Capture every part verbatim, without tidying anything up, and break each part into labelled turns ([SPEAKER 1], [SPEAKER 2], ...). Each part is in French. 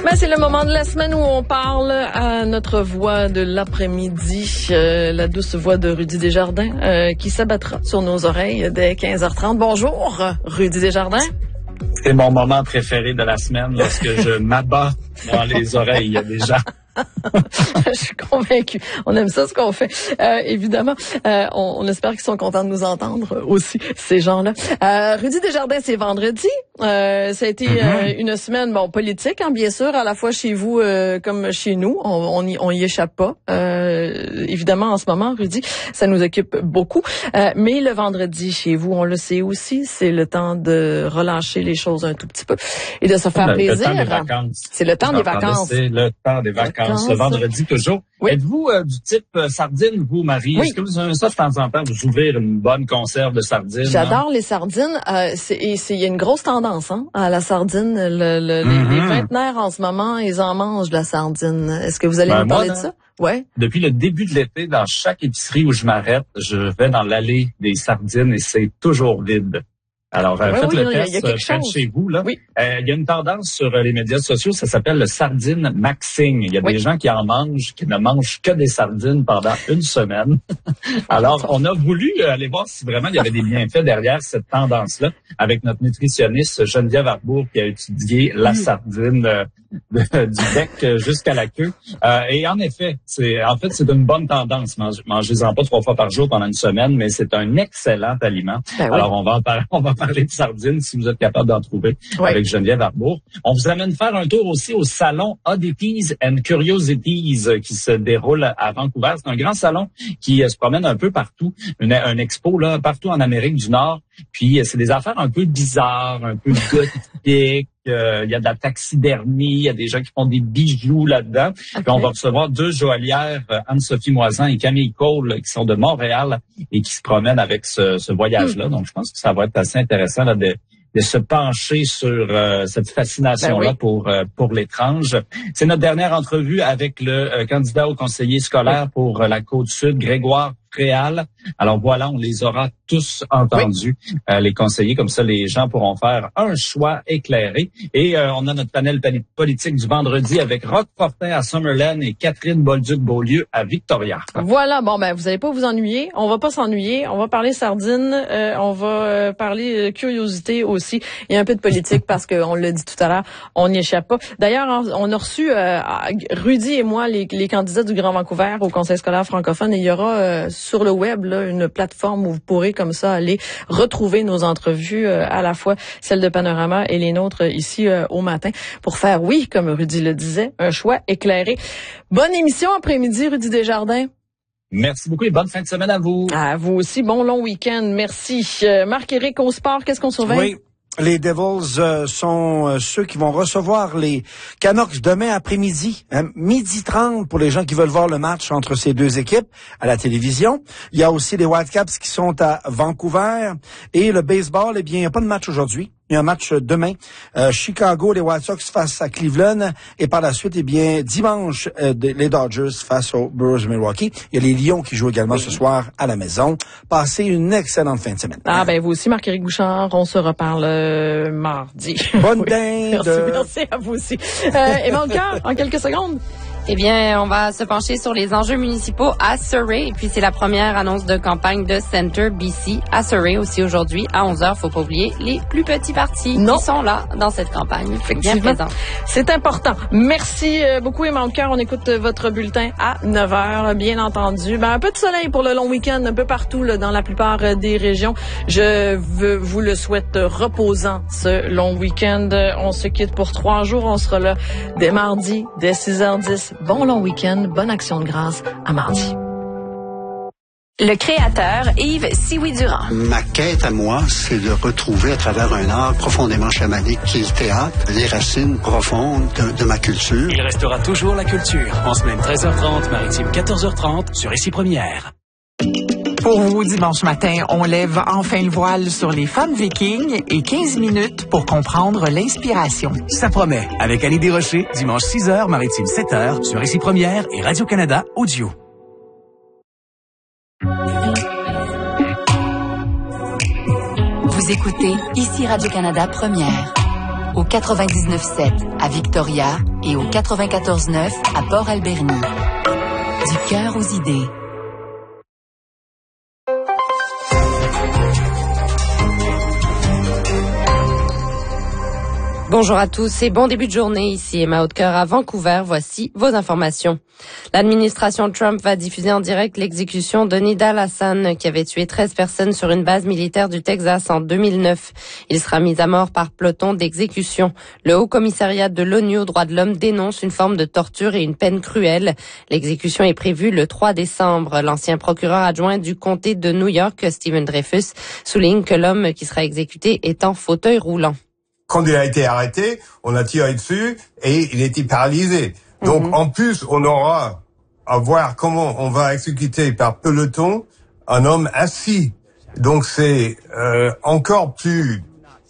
[SPEAKER 1] Ben, c'est le moment de la semaine où on parle à notre voix de l'après-midi, euh, la douce voix de Rudy Desjardins, euh, qui s'abattra sur nos oreilles dès quinze heures trente. Bonjour, Rudy Desjardins.
[SPEAKER 2] C'est mon moment préféré de la semaine lorsque je m'abats dans les oreilles des gens.
[SPEAKER 1] Je suis convaincue. On aime ça, ce qu'on fait. Euh, évidemment, euh, on, on espère qu'ils sont contents de nous entendre aussi, ces gens-là. Euh, Rudy Desjardins, c'est vendredi. Euh, ça a été
[SPEAKER 2] Mm-hmm.
[SPEAKER 1] euh, une semaine, bon, politique, hein, bien sûr, à la fois chez vous euh, comme chez nous. On, on, y, on y échappe pas. Euh, évidemment, en ce moment, Rudy, ça nous occupe beaucoup. Euh, mais le vendredi, chez vous, on le sait aussi, c'est le temps de relâcher les choses un tout petit peu et de se faire
[SPEAKER 2] le,
[SPEAKER 1] plaisir.
[SPEAKER 2] Le temps des vacances.
[SPEAKER 1] C'est le temps des vacances.
[SPEAKER 2] C'est le temps des vacances. Le vendredi toujours.
[SPEAKER 1] Oui.
[SPEAKER 2] Êtes-vous euh, du type euh, sardine, vous, Marie?
[SPEAKER 1] Oui.
[SPEAKER 2] Est-ce que vous aimez ça de temps en temps, vous ouvrir une bonne conserve de sardines?
[SPEAKER 1] J'adore
[SPEAKER 2] hein?
[SPEAKER 1] les sardines. Euh, c'est, et c'est, il y a une grosse tendance hein, à la sardine. Le, le,
[SPEAKER 2] Mm-hmm.
[SPEAKER 1] les, les vingtenaires, en ce moment, ils en mangent de la sardine. Est-ce que vous allez
[SPEAKER 2] Ben,
[SPEAKER 1] nous parler
[SPEAKER 2] moi,
[SPEAKER 1] de ça? Ouais.
[SPEAKER 2] Depuis le début de l'été, dans chaque épicerie où je m'arrête, je vais dans l'allée des sardines et c'est toujours vide. Alors, euh,
[SPEAKER 1] Ouais,
[SPEAKER 2] faites
[SPEAKER 1] oui,
[SPEAKER 2] le
[SPEAKER 1] il y a-
[SPEAKER 2] test
[SPEAKER 1] il y a quelque
[SPEAKER 2] près de
[SPEAKER 1] chose.
[SPEAKER 2] chez vous. Là.
[SPEAKER 1] Oui.
[SPEAKER 2] Euh, il y a une tendance sur euh, les médias sociaux, ça s'appelle le sardine maxing. Il y a
[SPEAKER 1] Oui.
[SPEAKER 2] des gens qui en mangent, qui ne mangent que des sardines pendant une semaine. Alors, on a voulu euh, aller voir si vraiment il y avait des bienfaits derrière cette tendance-là avec notre nutritionniste Geneviève Arbour qui a étudié la sardine euh, de- du bec jusqu'à la queue. Euh, et en effet, c'est en fait c'est une bonne tendance. Mange- Mangez-en pas trois fois par jour pendant une semaine, mais c'est un excellent aliment.
[SPEAKER 1] Ben oui.
[SPEAKER 2] Alors, on va en par- on va parler de sardines si vous êtes capable d'en trouver
[SPEAKER 1] Oui.
[SPEAKER 2] avec Geneviève Arbour. On vous amène faire un tour aussi au salon Oddities and Curiosities euh, qui se déroule à Vancouver. C'est un grand salon qui euh, se promène un peu partout, une, un expo là partout en Amérique du Nord. Puis euh, c'est des affaires un peu bizarres, un peu gothiques. Euh, Il y a de la taxidermie, il y a des gens qui font des bijoux là-dedans.
[SPEAKER 1] Okay.
[SPEAKER 2] Puis on va recevoir deux joaillières, euh, Anne-Sophie Moisan et Camille Cole, qui sont de Montréal et qui se promènent avec ce, ce voyage-là.
[SPEAKER 1] Mm.
[SPEAKER 2] Donc, je pense que ça va être assez intéressant là, de, de se pencher sur euh, cette fascination-là
[SPEAKER 1] Ben oui.
[SPEAKER 2] pour euh, pour l'étrange. C'est notre dernière entrevue avec le euh, candidat au conseiller scolaire oui. pour euh, la Côte-Sud, Grégoire Préal. Alors voilà, on les aura tous entendus, oui. euh, les conseillers. Comme ça, les gens pourront faire un choix éclairé. Et euh, on a notre panel politique du vendredi avec Roch Fortin à Summerlin et Catherine Bolduc-Beaulieu à Victoria.
[SPEAKER 1] Voilà, bon ben vous allez pas vous ennuyer. On va pas s'ennuyer. On va parler sardines. Euh, on va euh, parler euh, curiosité aussi. Il y a un peu de politique parce qu'on l'a dit tout à l'heure, on n'y échappe pas. D'ailleurs, on a reçu euh, Rudy et moi les, les candidats du Grand Vancouver au Conseil scolaire francophone et il y aura euh, sur le web là, une plateforme où vous pourrez comme ça aller retrouver nos entrevues, euh, à la fois celles de Panorama et les nôtres ici euh, au matin, pour faire, oui, comme Rudy le disait, un choix éclairé. Bonne émission après-midi, Rudy Desjardins.
[SPEAKER 2] Merci beaucoup et bonne fin de semaine à vous.
[SPEAKER 1] À vous aussi, bon long week-end, merci. Euh, Marc-Éric au sport, qu'est-ce qu'on surveille?
[SPEAKER 3] Oui. Les Devils euh, sont euh, ceux qui vont recevoir les Canucks demain après-midi, hein, midi trente pour les gens qui veulent voir le match entre ces deux équipes à la télévision. Il y a aussi les Whitecaps qui sont à Vancouver et le baseball, eh bien, il n'y a pas de match aujourd'hui. Il y a un match demain. Euh, Chicago, les White Sox face à Cleveland. Et par la suite, eh bien, dimanche, euh, les Dodgers face aux Brewers de Milwaukee. Il y a les Lions qui jouent également ce soir à la maison. Passez une excellente fin de semaine.
[SPEAKER 1] Ah, ben, vous aussi, Marc-Éric Bouchard. On se reparle euh, mardi.
[SPEAKER 3] Bonne
[SPEAKER 1] oui.
[SPEAKER 3] dinde.
[SPEAKER 1] Merci, merci à vous aussi. Euh, Emma Lecœur, en quelques secondes.
[SPEAKER 4] Eh bien, on va se pencher sur les enjeux municipaux à Surrey. Et puis, c'est la première annonce de campagne de Centre B C à Surrey aussi aujourd'hui à onze heures. Faut pas oublier les plus petits partis
[SPEAKER 1] non.
[SPEAKER 4] qui sont là dans cette campagne. Bien présent.
[SPEAKER 1] C'est important. Merci beaucoup, Emma Lecœur. On écoute votre bulletin à neuf heures, bien entendu. Ben, un peu de soleil pour le long week-end un peu partout là, dans la plupart des régions. Je veux, vous le souhaite reposant ce long week-end. On se quitte pour trois jours. On sera là dès mardi, dès six heures dix. Bon long week-end, bonne action de grâce, à mardi.
[SPEAKER 5] Le créateur Yves Sioui-Durand.
[SPEAKER 6] Ma quête à moi, c'est de retrouver à travers un art profondément chamanique qui est le théâtre, les racines profondes de, de ma culture.
[SPEAKER 7] Il restera toujours la culture. En semaine treize heures trente, maritime quatorze heures trente, sur Ici Première.
[SPEAKER 8] Pour vous, dimanche matin, on lève enfin le voile sur les femmes vikings et quinze minutes pour comprendre l'inspiration.
[SPEAKER 7] Ça promet. Avec Annie Desrochers, dimanche six heures, maritime sept heures, sur Ici Première et Radio-Canada Audio.
[SPEAKER 5] Vous écoutez Ici Radio-Canada Première.
[SPEAKER 9] au quatre-vingt-dix-neuf sept à Victoria et au quatre-vingt-quatorze neuf à Port-Alberni. Du cœur aux idées.
[SPEAKER 4] Bonjour à tous et bon début de journée. Ici Emma Hautecoeur à Vancouver. Voici vos informations. L'administration Trump va diffuser en direct l'exécution de Nidal Hassan, qui avait tué treize personnes sur une base militaire du Texas en deux mille neuf. Il sera mis à mort par peloton d'exécution. Le Haut Commissariat de l'ONU aux droits de l'homme dénonce une forme de torture et une peine cruelle. L'exécution est prévue le trois décembre. L'ancien procureur adjoint du comté de New York, Stephen Dreyfus, souligne que l'homme qui sera exécuté est en fauteuil roulant.
[SPEAKER 10] Quand il a été arrêté, on a tiré dessus et il était paralysé. Donc, mmh. en plus, on aura à voir comment on va exécuter par peloton un homme assis. Donc, c'est euh, encore plus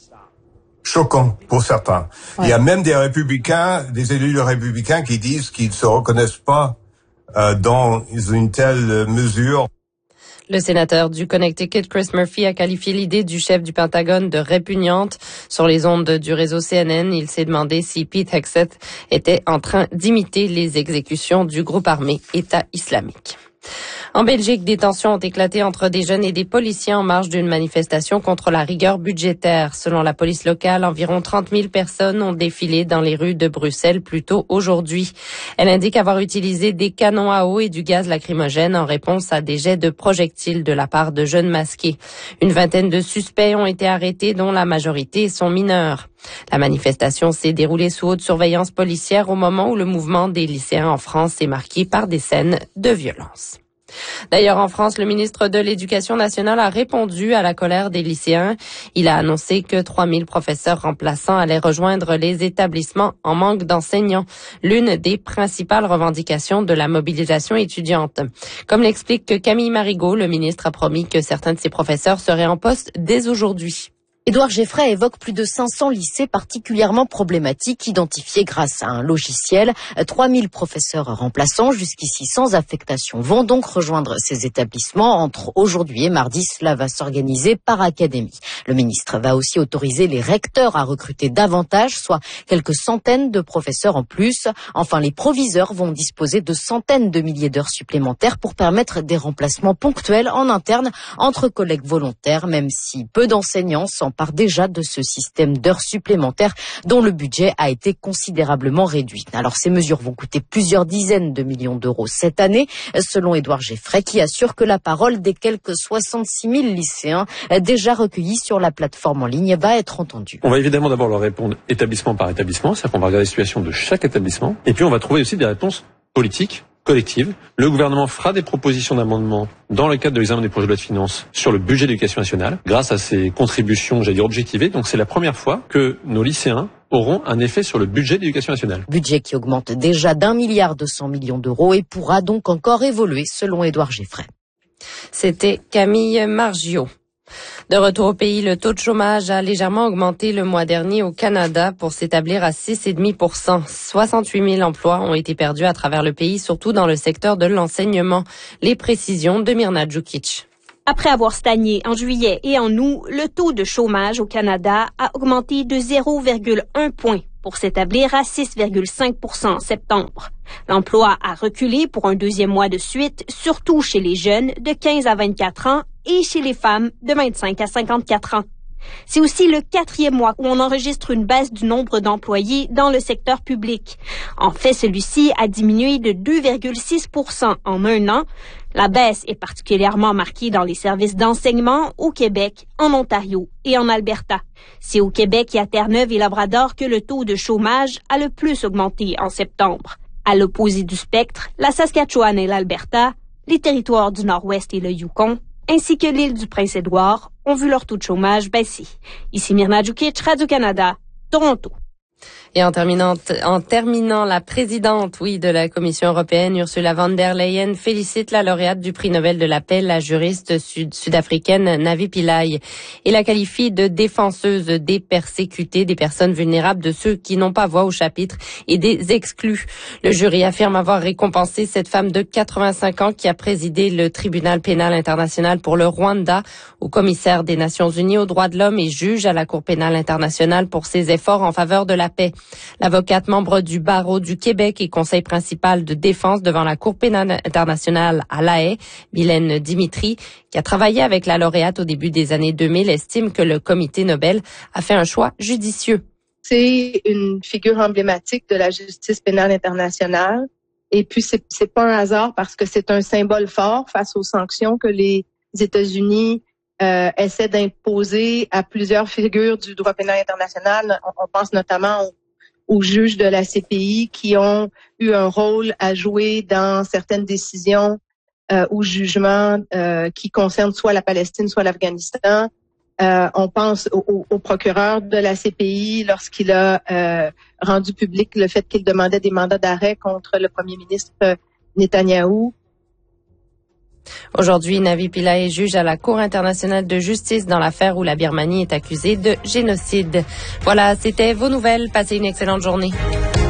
[SPEAKER 10] choquant pour certains. Ouais. Il y a même des républicains, des élus républicains qui disent qu'ils ne se reconnaissent pas euh, dans une telle mesure.
[SPEAKER 4] Le sénateur du Connecticut, Chris Murphy, a qualifié l'idée du chef du Pentagone de répugnante. Sur les ondes du réseau C N N, il s'est demandé si Pete Hegseth était en train d'imiter les exécutions du groupe armé État islamique. En Belgique, des tensions ont éclaté entre des jeunes et des policiers en marge d'une manifestation contre la rigueur budgétaire. Selon la police locale, environ trente mille personnes ont défilé dans les rues de Bruxelles plus tôt aujourd'hui. Elle indique avoir utilisé des canons à eau et du gaz lacrymogène en réponse à des jets de projectiles de la part de jeunes masqués. Une vingtaine de suspects ont été arrêtés, dont la majorité sont mineurs. La manifestation s'est déroulée sous haute surveillance policière au moment où le mouvement des lycéens en France est marqué par des scènes de violence. D'ailleurs, en France, le ministre de l'Éducation nationale a répondu à la colère des lycéens. Il a annoncé que trois mille professeurs remplaçants allaient rejoindre les établissements en manque d'enseignants, l'une des principales revendications de la mobilisation étudiante. Comme l'explique Camille Marigot, le ministre a promis que certains de ses professeurs seraient en poste dès aujourd'hui.
[SPEAKER 11] Édouard Geffray évoque plus de cinq cents lycées particulièrement problématiques identifiés grâce à un logiciel. trois mille professeurs remplaçants, jusqu'ici sans affectation, vont donc rejoindre ces établissements. Entre aujourd'hui et mardi, cela va s'organiser par académie. Le ministre va aussi autoriser les recteurs à recruter davantage, soit quelques centaines de professeurs en plus. Enfin, les proviseurs vont disposer de centaines de milliers d'heures supplémentaires pour permettre des remplacements ponctuels en interne entre collègues volontaires, même si peu d'enseignants s'en part déjà de ce système d'heures supplémentaires dont le budget a été considérablement réduit. Alors ces mesures vont coûter plusieurs dizaines de millions d'euros cette année, selon Édouard Geffray, qui assure que la parole des quelques soixante-six mille lycéens déjà recueillis sur la plateforme en ligne va être entendue.
[SPEAKER 12] On va évidemment d'abord leur répondre établissement par établissement, c'est-à-dire qu'on va regarder la situation de chaque établissement, et puis on va trouver aussi des réponses politiques, collective. Le gouvernement fera des propositions d'amendement dans le cadre de l'examen des projets de loi de finances sur le budget de l'éducation nationale, grâce à ces contributions, j'allais dire, objectivées. Donc c'est la première fois que nos lycéens auront un effet sur le budget de l'éducation nationale.
[SPEAKER 11] Budget qui augmente déjà d'un milliard deux cents millions d'euros et pourra donc encore évoluer, selon Édouard Geffray.
[SPEAKER 4] C'était Camille Margiot. De retour au pays, le taux de chômage a légèrement augmenté le mois dernier au Canada pour s'établir à six virgule cinq pour cent. soixante-huit mille emplois ont été perdus à travers le pays, surtout dans le secteur de l'enseignement. Les précisions de Mirna Djukic.
[SPEAKER 13] Après avoir stagné en juillet et en août, le taux de chômage au Canada a augmenté de zéro virgule un point pour s'établir à six virgule cinq pour cent en septembre. L'emploi a reculé pour un deuxième mois de suite, surtout chez les jeunes de quinze à vingt-quatre ans et chez les femmes de vingt-cinq à cinquante-quatre ans. C'est aussi le quatrième mois où on enregistre une baisse du nombre d'employés dans le secteur public. En fait, celui-ci a diminué de deux virgule six pour cent en un an. La baisse est particulièrement marquée dans les services d'enseignement au Québec, en Ontario et en Alberta. C'est au Québec et à Terre-Neuve et Labrador que le taux de chômage a le plus augmenté en septembre. À l'opposé du spectre, la Saskatchewan et l'Alberta, les territoires du Nord-Ouest et le Yukon, ainsi que l'île du Prince-Édouard, ont vu leur taux de chômage baisser. Ici Mirna Djukic, Radio-Canada, Toronto.
[SPEAKER 4] Et en terminant, en terminant, la présidente, oui, de la Commission européenne, Ursula von der Leyen, félicite la lauréate du prix Nobel de la paix, la juriste sud- sud-africaine Navi Pillay, et la qualifie de défenseuse des persécutés, des personnes vulnérables, de ceux qui n'ont pas voix au chapitre et des exclus. Le jury affirme avoir récompensé cette femme de quatre-vingt-cinq ans qui a présidé le tribunal pénal international pour le Rwanda, au commissaire des Nations Unies aux droits de l'homme et juge à la Cour pénale internationale pour ses efforts en faveur de la paix. L'avocate membre du barreau du Québec et conseil principal de défense devant la Cour pénale internationale à La Haye, Mylène Dimitri, qui a travaillé avec la lauréate au début des années deux mille, estime que le comité Nobel a fait un choix judicieux.
[SPEAKER 14] C'est une figure emblématique de la justice pénale internationale. Et puis, c'est, c'est pas un hasard parce que c'est un symbole fort face aux sanctions que les États-Unis euh, essaient d'imposer à plusieurs figures du droit pénal international. On, on pense notamment aux aux juges de la C P I qui ont eu un rôle à jouer dans certaines décisions euh, ou jugements euh, qui concernent soit la Palestine, soit l'Afghanistan. Euh, on pense au, au, au procureur de la C P I lorsqu'il a euh, rendu public le fait qu'il demandait des mandats d'arrêt contre le premier ministre Netanyahou.
[SPEAKER 4] Aujourd'hui, Navi Pillay est juge à la Cour internationale de justice dans l'affaire où la Birmanie est accusée de génocide. Voilà, c'était vos nouvelles. Passez une excellente journée.